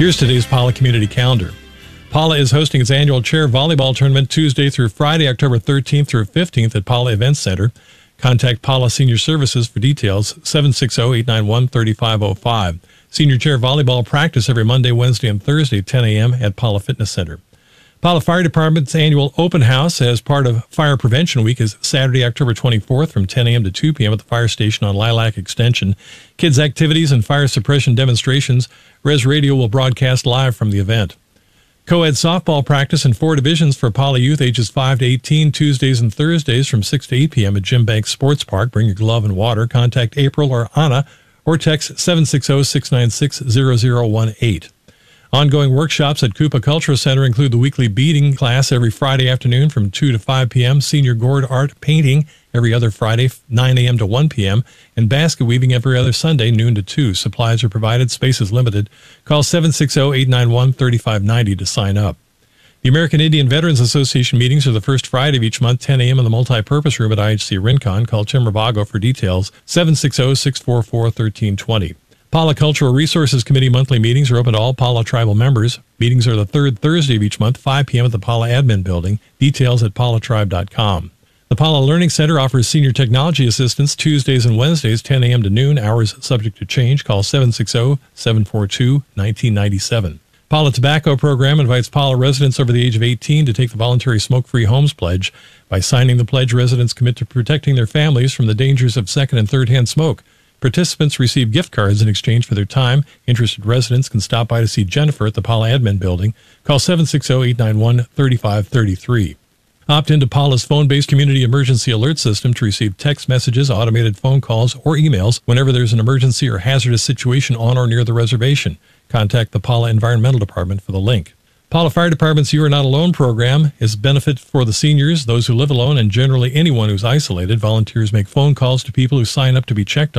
Here's today's Pala Community Calendar. Pala is hosting its annual chair volleyball tournament Tuesday through Friday, October 13th through 15th at Pala Event Center. Contact Pala Senior Services for details, 760-891-3505. Senior chair volleyball practice every Monday, Wednesday, and Thursday at 10 a.m. at Pala Fitness Center. Pala Fire Department's annual open house as part of Fire Prevention Week is Saturday, October 24th from 10 a.m. to 2 p.m. at the fire station on Lilac Extension. Kids' activities and fire suppression demonstrations. Res Radio will broadcast live from the event. Co-ed softball practice in 4 divisions for Pala youth ages 5 to 18, Tuesdays and Thursdays from 6 to 8 p.m. at Jim Banks Sports Park. Bring your glove and water. Contact April or Anna or text 760-696-0018. Ongoing workshops at Koopa Cultural Center include the weekly beading class every Friday afternoon from 2 to 5 p.m., senior gourd art painting every other Friday, 9 a.m. to 1 p.m., and basket weaving every other Sunday, noon to 2. Supplies are provided. Space is limited. Call 760-891-3590 to sign up. The American Indian Veterans Association meetings are the first Friday of each month, 10 a.m. in the multi-purpose room at IHC Rincon. Call Tim Ravago for details, 760-644-1320. Pala Cultural Resources Committee monthly meetings are open to all Pala tribal members. Meetings are the third Thursday of each month, 5 p.m. at the Pala Admin Building. Details at palatribe.com. The Pala Learning Center offers senior technology assistance Tuesdays and Wednesdays, 10 a.m. to noon. Hours subject to change. Call 760-742-1997. Pala Tobacco Program invites Pala residents over the age of 18 to take the voluntary Smoke-Free Homes Pledge. By signing the pledge, residents commit to protecting their families from the dangers of second- and third-hand smoke. Participants receive gift cards in exchange for their time. Interested residents can stop by to see Jennifer at the Pala Admin Building. Call 760-891-3533. Opt into Pala's phone-based community emergency alert system to receive text messages, automated phone calls, or emails whenever there's an emergency or hazardous situation on or near the reservation. Contact the Pala Environmental Department for the link. Pala Fire Department's You Are Not Alone program is a benefit for the seniors, those who live alone, and generally anyone who's isolated. Volunteers make phone calls to people who sign up to be checked on.